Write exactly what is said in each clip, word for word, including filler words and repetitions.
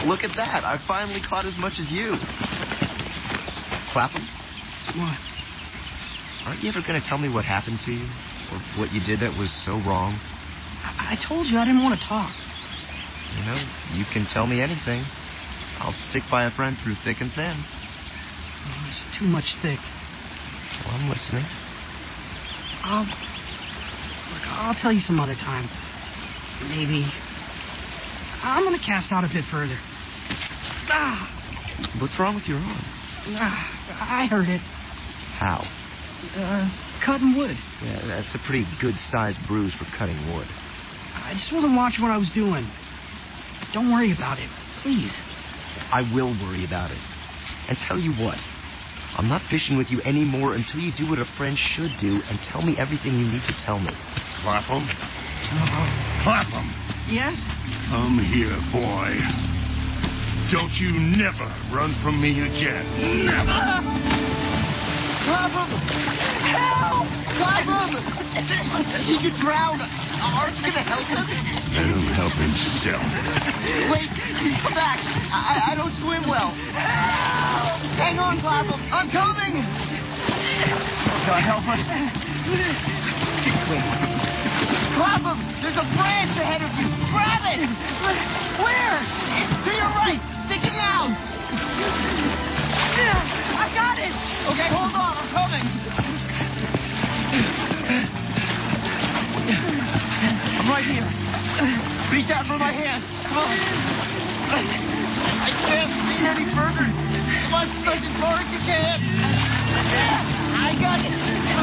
Look at that. I finally caught as much as you. Clapham? What? Aren't you ever going to tell me what happened to you? Or what you did that was so wrong? I, I told you I didn't want to talk. You know, you can tell me anything. I'll stick by a friend through thick and thin. Oh, it's too much thick. Well, I'm listening. I'll... Look, I'll tell you some other time. Maybe. I'm going to cast out a bit further. Ah. What's wrong with your arm? Ah, I hurt it. How? Uh, cutting wood. Yeah, that's a pretty good-sized bruise for cutting wood. I just wasn't watching what I was doing. Don't worry about it, please. I will worry about it. And tell you what, I'm not fishing with you anymore until you do what a friend should do and tell me everything you need to tell me. Clapham? Uh, Clapham! yes? Come here, boy. Don't you never run from me again. Never! Clapham! Help! Clapham! He could drown. Aren't you going to help him? Let him help himself. Wait, come back. I, I don't swim well. Help! Hang on, Clapham. I'm coming. God help us. Wait. Clapham, there's a branch ahead of you. Grab it. Where? To your right. Sticking out. I got it. Okay, hold on. I'm coming. I'm right here. Reach out for my hand. Come on. I can't see any further. Come on, push as far as you can. I got it.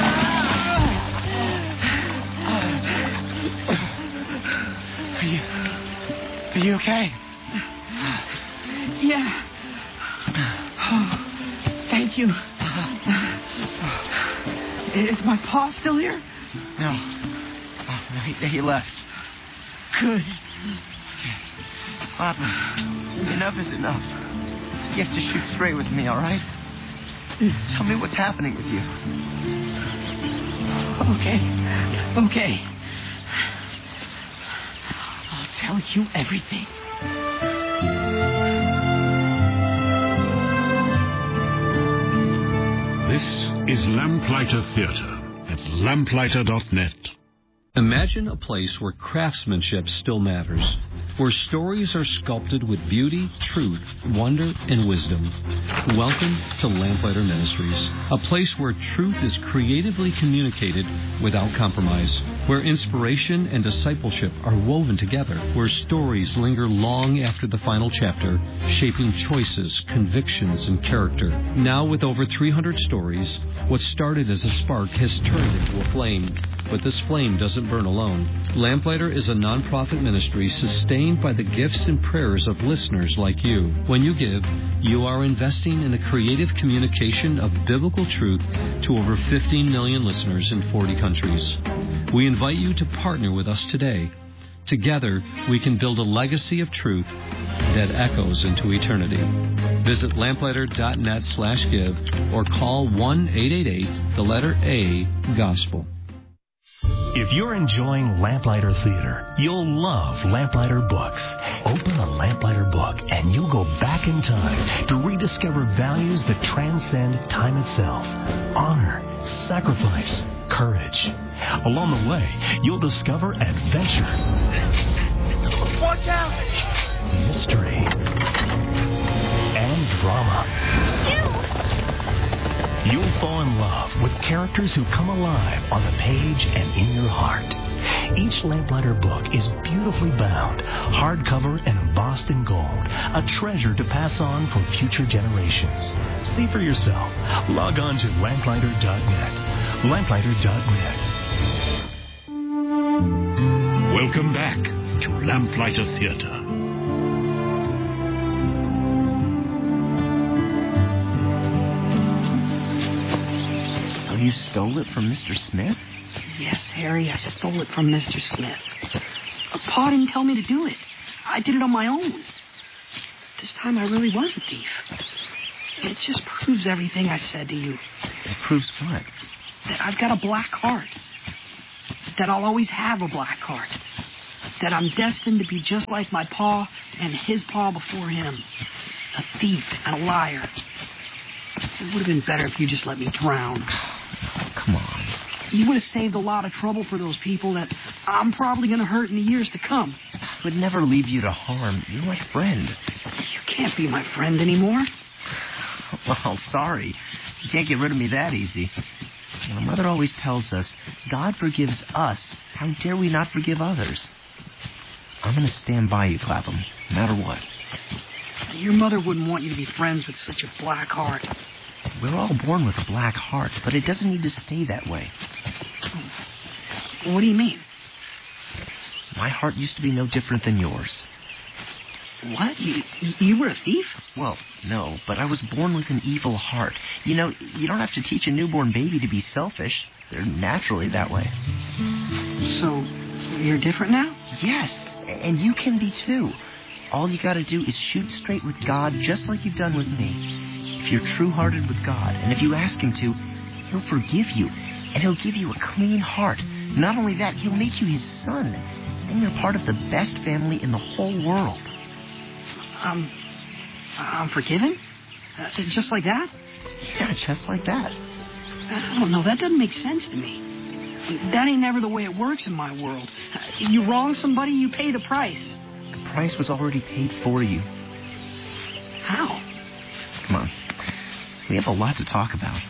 Are you... Are you okay? Yeah. Oh, thank you. Is my paw still here? No. Oh, no, he, he left. Good. Okay. Clapham, enough is enough. You have to shoot straight with me, all right? Tell me what's happening with you. Okay. Okay. I'll tell you everything. This is Lamplighter Theatre at lamplighter dot net. Imagine a place where craftsmanship still matters, where stories are sculpted with beauty, truth, wonder, and wisdom. Welcome to Lamplighter Ministries, a place where truth is creatively communicated without compromise, where inspiration and discipleship are woven together, where stories linger long after the final chapter, shaping choices, convictions, and character. Now with over three hundred stories, what started as a spark has turned into a flame. But this flame doesn't burn alone. Lamplighter is a non-profit ministry sustained by the gifts and prayers of listeners like you. When you give, you are investing in the creative communication of biblical truth to over fifteen million listeners in forty countries. We invite you to partner with us today. Together, we can build a legacy of truth that echoes into eternity. Visit lamplighter dot net slash give or call one eight eight eight, the letter A, Gospel. If you're enjoying Lamplighter Theater, you'll love Lamplighter Books. Open a Lamplighter book and you'll go back in time to rediscover values that transcend time itself. Honor, sacrifice, courage. Along the way, you'll discover adventure. Watch out! Mystery. And drama. You'll fall in love with characters who come alive on the page and in your heart. Each Lamplighter book is beautifully bound, hardcover and embossed in gold, a treasure to pass on for future generations. See for yourself. Log on to lamplighter dot net. lamplighter dot net. Welcome back to Lamplighter Theatre. You stole it from Mister Smith? Yes, Harry, I stole it from Mister Smith. Pa didn't tell me to do it. I did it on my own. This time I really was a thief. It just proves everything I said to you. It proves what? That I've got a black heart. That I'll always have a black heart. that I'm destined to be just like my pa and his pa before him. A thief and a liar. It would have been better if you just let me drown. Oh, come on. You would have saved a lot of trouble for those people that I'm probably going to hurt in the years to come. I would never leave you to harm. You're my friend. You can't be my friend anymore. Well, sorry. You can't get rid of me that easy. My mother always tells us, God forgives us. How dare we not forgive others? I'm going to stand by you, Clapham, no matter what. Your mother wouldn't want you to be friends with such a black heart. We're all born with a black heart, but it doesn't need to stay that way. What do you mean? My heart used to be no different than yours. What? You, you were a thief? Well, no, but I was born with an evil heart. You know, you don't have to teach a newborn baby to be selfish. They're naturally that way. So, you're different now? Yes, and you can be too. All you gotta do is shoot straight with God, just like you've done with me. If you're true-hearted with God, and if you ask Him to, He'll forgive you, and He'll give you a clean heart. Not only that, He'll make you His son, and you're part of the best family in the whole world. Um, I'm forgiven? Uh, just like that? Yeah, just like that. I don't know, that doesn't make sense to me. That ain't never the way it works in my world. Uh, you wrong somebody, you pay the price. The price was already paid for you. How? Come on. We have a lot to talk about.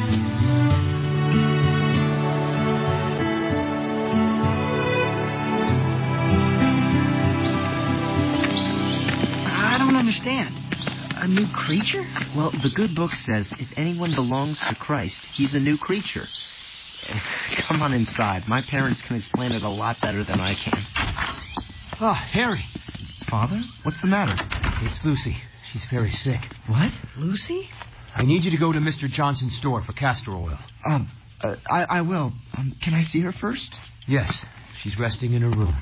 I don't understand. A new creature? Well, the good book says if anyone belongs to Christ, he's a new creature. Come on inside. My parents can explain it a lot better than I can. Oh, Harry. Father? What's the matter? It's Lucy. She's very sick. What? Lucy? I need you to go to Mister Johnson's store for castor oil. Um, uh, I, I will. Um, can I see her first? Yes. She's resting in her room.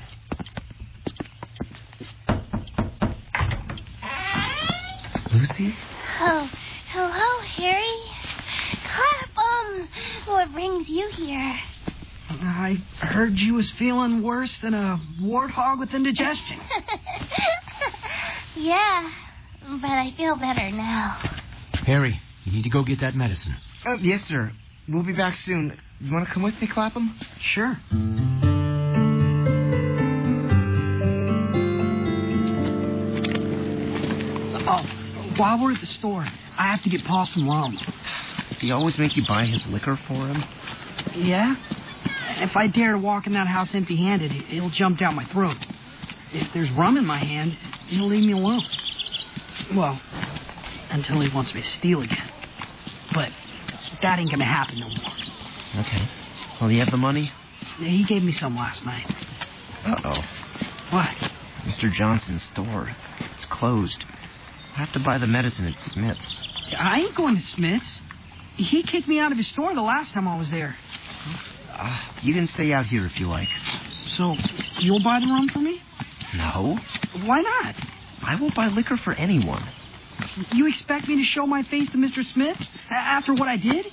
Lucy? Oh, hello, Harry. Clapham! What brings you here? I heard you was feeling worse than a warthog with indigestion. Yeah, but I feel better now. Harry, you need to go get that medicine. Uh, yes, sir. We'll be back soon. You want to come with me, Clapham? Sure. Oh, while we're at the store, I have to get Paul some rum. Does he always make you buy his liquor for him? Yeah? If I dare to walk in that house empty-handed, it'll jump down my throat. If there's rum in my hand, he'll leave me alone. Well, until he wants me to steal again. But that ain't gonna happen no more. Okay. Well, you have the money? He gave me some last night. Uh-oh. What? Mister Johnson's store. It's closed. I have to buy the medicine at Smith's. I ain't going to Smith's. He kicked me out of his store the last time I was there. Uh, you can stay out here if you like. So, you'll buy the rum for me? No. Why not? I won't buy liquor for anyone. You expect me to show my face to Mister Smith after what I did?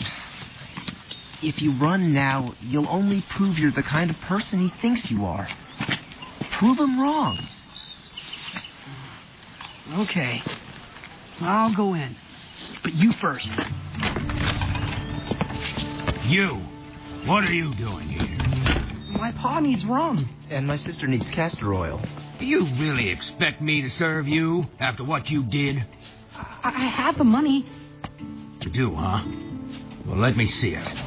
If you run now, you'll only prove you're the kind of person he thinks you are. Prove him wrong. Okay. I'll go in. But you first. You. What are you doing here? My pa needs rum. And my sister needs castor oil. Do you really expect me to serve you after what you did? I, I have the money. You do, huh? Well, let me see it.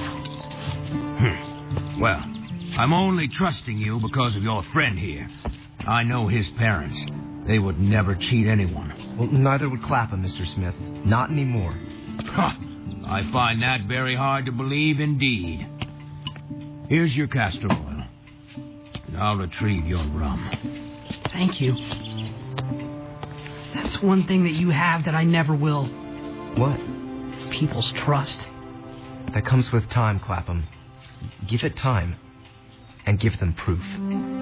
Hmm. Well, I'm only trusting you because of your friend here. I know his parents. They would never cheat anyone. Well, neither would Clapham, Mister Smith. Not anymore. Huh. I find that very hard to believe indeed. Here's your castor oil. And I'll retrieve your rum. Thank you. That's one thing that you have that I never will. What? People's trust. That comes with time, Clapham. Give it time, and give them proof.